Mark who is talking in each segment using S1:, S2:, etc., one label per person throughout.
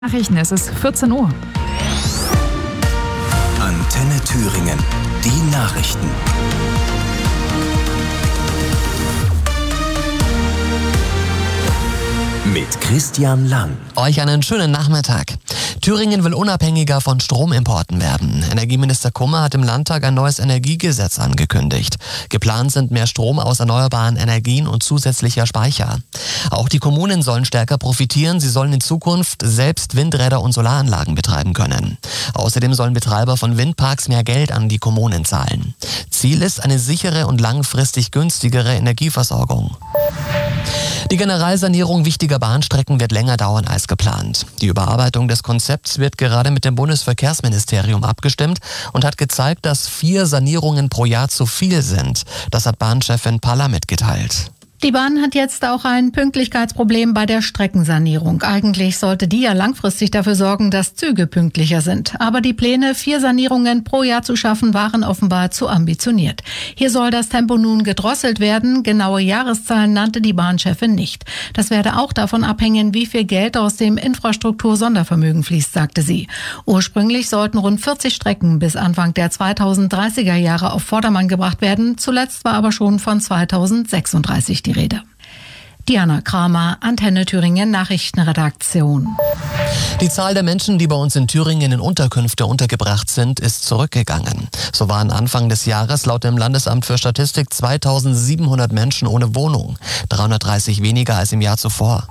S1: Nachrichten, es ist 14 Uhr.
S2: Antenne Thüringen, die Nachrichten. Mit Christian Lang.
S3: Euch einen schönen Nachmittag. Thüringen will unabhängiger von Stromimporten werden. Energieminister Kummer hat im Landtag ein neues Energiegesetz angekündigt. Geplant sind mehr Strom aus erneuerbaren Energien und zusätzlicher Speicher. Auch die Kommunen sollen stärker profitieren. Sie sollen in Zukunft selbst Windräder und Solaranlagen betreiben können. Außerdem sollen Betreiber von Windparks mehr Geld an die Kommunen zahlen. Ziel ist eine sichere und langfristig günstigere Energieversorgung. Die Generalsanierung wichtiger Bahnstrecken wird länger dauern als geplant. Die Überarbeitung des Konzepts wird gerade mit dem Bundesverkehrsministerium abgestimmt und hat gezeigt, dass 4 Sanierungen pro Jahr zu viel sind. Das hat Bahnchefin Palla mitgeteilt.
S4: Die Bahn hat jetzt auch ein Pünktlichkeitsproblem bei der Streckensanierung. Eigentlich sollte die ja langfristig dafür sorgen, dass Züge pünktlicher sind. Aber die Pläne, 4 Sanierungen pro Jahr zu schaffen, waren offenbar zu ambitioniert. Hier soll das Tempo nun gedrosselt werden. Genaue Jahreszahlen nannte die Bahnchefin nicht. Das werde auch davon abhängen, wie viel Geld aus dem Infrastruktur-Sondervermögen fließt, sagte sie. Ursprünglich sollten rund 40 Strecken bis Anfang der 2030er Jahre auf Vordermann gebracht werden. Zuletzt war aber schon von 2036 die Rede. Diana Kramer, Antenne Thüringen Nachrichtenredaktion.
S3: Die Zahl der Menschen, die bei uns in Thüringen in Unterkünfte untergebracht sind, ist zurückgegangen. So waren Anfang des Jahres laut dem Landesamt für Statistik 2700 Menschen ohne Wohnung, 330 weniger als im Jahr zuvor.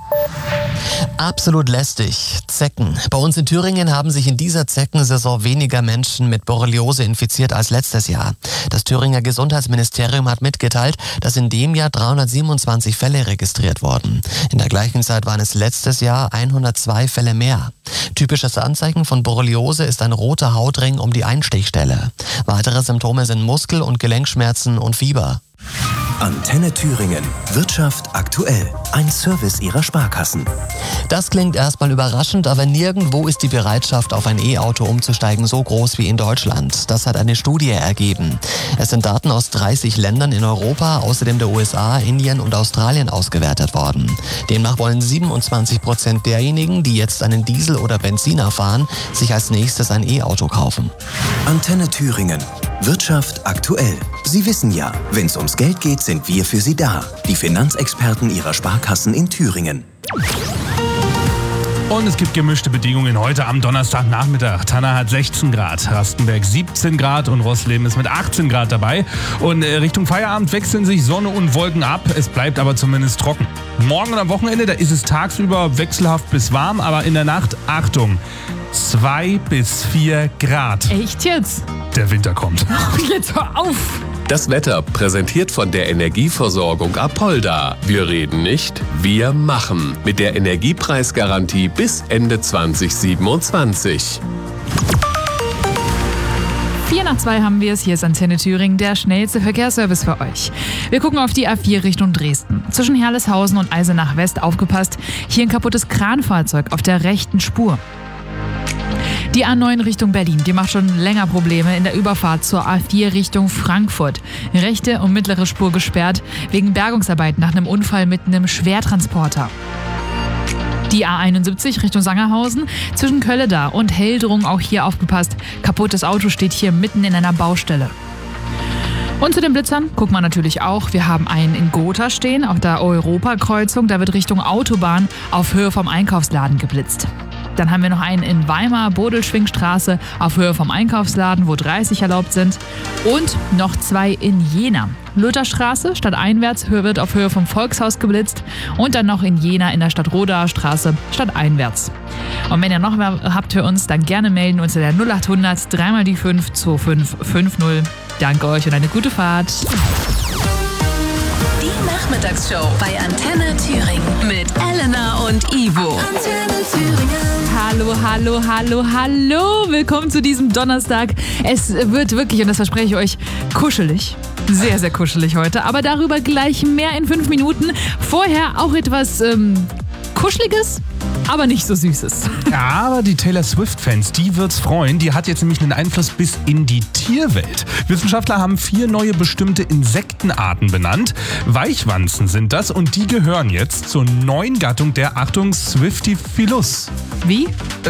S3: Absolut lästig. Zecken. Bei uns in Thüringen haben sich in dieser Zeckensaison weniger Menschen mit Borreliose infiziert als letztes Jahr. Das Thüringer Gesundheitsministerium hat mitgeteilt, dass in dem Jahr 327 Fälle registriert wurden. In der gleichen Zeit waren es letztes Jahr 102 Fälle mehr. Typisches Anzeichen von Borreliose ist ein roter Hautring um die Einstichstelle. Weitere Symptome sind Muskel- und Gelenkschmerzen und Fieber.
S2: Antenne Thüringen. Wirtschaft aktuell. Ein Service Ihrer Sparkassen.
S3: Das klingt erstmal überraschend, aber nirgendwo ist die Bereitschaft, auf ein E-Auto umzusteigen, so groß wie in Deutschland. Das hat eine Studie ergeben. Es sind Daten aus 30 Ländern in Europa, außerdem der USA, Indien und Australien ausgewertet worden. Demnach wollen 27% derjenigen, die jetzt einen Diesel oder Benziner fahren, sich als nächstes ein E-Auto kaufen.
S2: Antenne Thüringen. Wirtschaft aktuell. Sie wissen ja, wenn es ums Geld geht, sind wir für Sie da. Die Finanzexperten Ihrer Sparkassen in Thüringen.
S5: Und es gibt gemischte Bedingungen heute am Donnerstagnachmittag. Tanna hat 16 Grad, Rastenberg 17 Grad und Rossleben ist mit 18 Grad dabei. Und Richtung Feierabend wechseln sich Sonne und Wolken ab. Es bleibt aber zumindest trocken. Morgen und am Wochenende, da ist es tagsüber wechselhaft bis warm, aber in der Nacht, Achtung, 2 bis 4 Grad.
S1: Echt jetzt?
S5: Der Winter kommt.
S1: Jetzt hör auf!
S6: Das Wetter präsentiert von der Energieversorgung Apolda. Wir reden nicht, wir machen. Mit der Energiepreisgarantie bis Ende 2027.
S1: 4:02 haben wir es. Hier ist Antenne Thüringen, der schnellste Verkehrsservice für euch. Wir gucken auf die A4 Richtung Dresden. Zwischen Herleshausen und Eisenach West aufgepasst. Hier ein kaputtes Kranfahrzeug auf der rechten Spur. Die A9 Richtung Berlin, die macht schon länger Probleme in der Überfahrt zur A4 Richtung Frankfurt. Rechte und mittlere Spur gesperrt wegen Bergungsarbeit nach einem Unfall mit einem Schwertransporter. Die A71 Richtung Sangerhausen, zwischen Kölledar und Heldrung auch hier aufgepasst. Kaputtes Auto steht hier mitten in einer Baustelle. Und zu den Blitzern guckt man natürlich auch. Wir haben einen in Gotha stehen, auf der Europakreuzung. Da wird Richtung Autobahn auf Höhe vom Einkaufsladen geblitzt. Dann haben wir noch einen in Weimar, Bodelschwingstraße, auf Höhe vom Einkaufsladen, wo 30 erlaubt sind. Und noch 2 in Jena. Lutherstraße, stadteinwärts, wird auf Höhe vom Volkshaus geblitzt. Und dann noch in Jena in der Stadtrodaer Straße, stadteinwärts. Und wenn ihr noch mehr habt für uns, dann gerne melden unter der 0800 3 die 5 2550. Danke euch und eine gute Fahrt.
S7: Die Nachmittagsshow bei Antenne Thüringen mit Elena und Ivo. Antenne Thüringen.
S1: Hallo, hallo, hallo, hallo. Willkommen zu diesem Donnerstag. Es wird wirklich, und das verspreche ich euch, kuschelig. Sehr, sehr kuschelig heute. Aber darüber gleich mehr in 5 Minuten. Vorher auch etwas Kuscheliges, aber nicht so Süßes.
S5: Ja, aber die Taylor Swift-Fans, die wird's freuen. Die hat jetzt nämlich einen Einfluss bis in die Tierwelt. Wissenschaftler haben 4 neue bestimmte Insektenarten benannt. Weichwanzen sind das und die gehören jetzt zur neuen Gattung der, Achtung, Swiftifilus.
S1: Wie?